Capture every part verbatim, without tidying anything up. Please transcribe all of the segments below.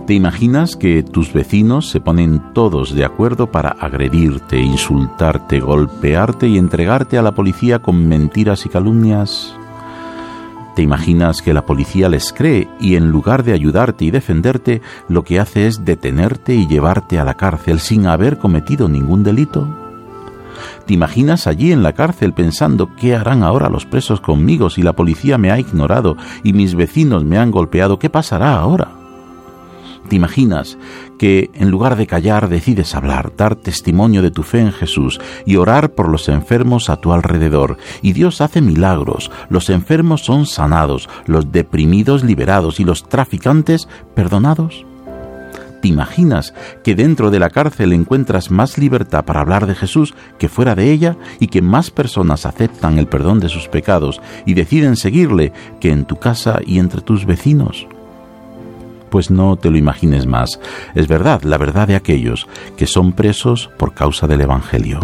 ¿Te imaginas que tus vecinos se ponen todos de acuerdo para agredirte, insultarte, golpearte y entregarte a la policía con mentiras y calumnias? ¿Te imaginas que la policía les cree y en lugar de ayudarte y defenderte, lo que hace es detenerte y llevarte a la cárcel sin haber cometido ningún delito? ¿Te imaginas allí en la cárcel pensando qué harán ahora los presos conmigo si la policía me ha ignorado y mis vecinos me han golpeado? ¿Qué pasará ahora? ¿Te imaginas que en lugar de callar decides hablar, dar testimonio de tu fe en Jesús y orar por los enfermos a tu alrededor? Y Dios hace milagros, los enfermos son sanados, los deprimidos liberados y los traficantes perdonados. ¿Te imaginas que dentro de la cárcel encuentras más libertad para hablar de Jesús que fuera de ella y que más personas aceptan el perdón de sus pecados y deciden seguirle que en tu casa y entre tus vecinos? Pues no te lo imagines más. Es verdad, la verdad de aquellos que son presos por causa del Evangelio.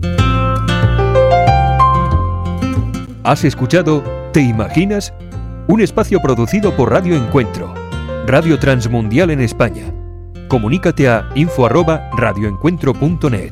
¿Has escuchado ¿Te imaginas? Un espacio producido por Radio Encuentro, Radio Transmundial en España. Comunícate a info arroba radioencuentro punto net.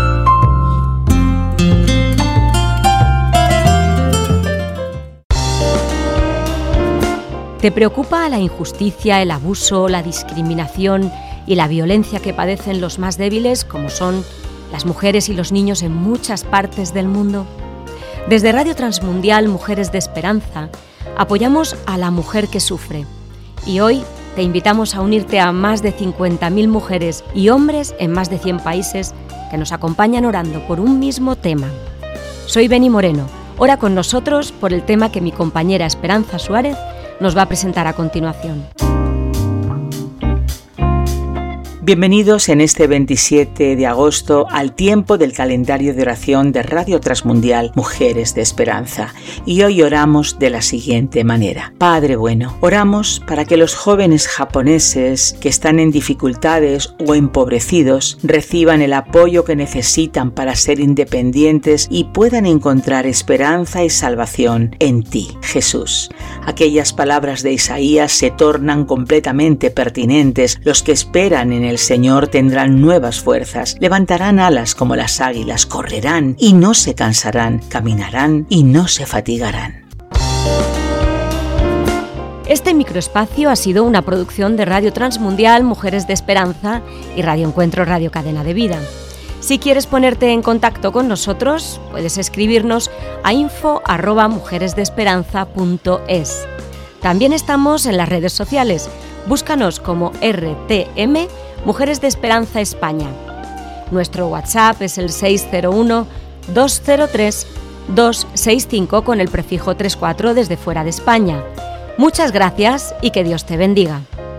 ¿Te preocupa la injusticia, el abuso, la discriminación y la violencia que padecen los más débiles, como son las mujeres y los niños en muchas partes del mundo? Desde Radio Transmundial Mujeres de Esperanza apoyamos a la mujer que sufre y hoy te invitamos a unirte a más de cincuenta mil mujeres y hombres en más de cien países que nos acompañan orando por un mismo tema. Soy Beni Moreno. Ora con nosotros por el tema que mi compañera Esperanza Suárez nos va a presentar a continuación. Bienvenidos en este veintisiete de agosto al tiempo del calendario de oración de Radio Transmundial Mujeres de Esperanza. Y hoy oramos de la siguiente manera. Padre bueno, oramos para que los jóvenes japoneses que están en dificultades o empobrecidos reciban el apoyo que necesitan para ser independientes y puedan encontrar esperanza y salvación en ti, Jesús. Aquellas palabras de Isaías se tornan completamente pertinentes. Los que esperan en el El Señor tendrán nuevas fuerzas, levantarán alas como las águilas, correrán y no se cansarán, caminarán y no se fatigarán. Este microespacio ha sido una producción de Radio Transmundial Mujeres de Esperanza y Radio Encuentro Radio Cadena de Vida. Si quieres ponerte en contacto con nosotros, puedes escribirnos a info arroba mujeresdeesperanza punto es. También estamos en las redes sociales. Búscanos como R T M Mujeres de Esperanza España. Nuestro WhatsApp es el seis cero uno, dos cero tres, dos seis cinco con el prefijo treinta y cuatro desde fuera de España. Muchas gracias y que Dios te bendiga.